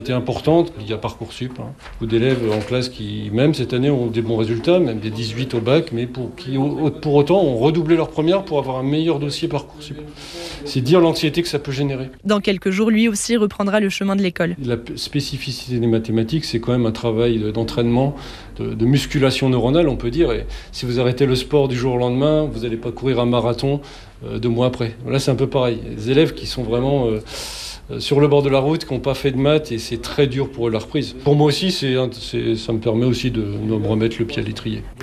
C'était importante, il y a Parcoursup, beaucoup d'élèves en classe qui, même cette année, ont des bons résultats, même des 18 au bac, mais pour autant ont redoublé leur première pour avoir un meilleur dossier Parcoursup. C'est dire l'anxiété que ça peut générer. Dans quelques jours, lui aussi reprendra le chemin de l'école. La spécificité des mathématiques, c'est quand même un travail d'entraînement, de musculation neuronale, on peut dire. Et si vous arrêtez le sport du jour au lendemain, vous n'allez pas courir un marathon 2 mois après. Là, c'est un peu pareil. Les élèves qui sont vraiment sur le bord de la route, qui n'ont pas fait de maths, et c'est très dur pour eux la reprise. Pour moi aussi, ça me permet aussi de me remettre le pied à l'étrier.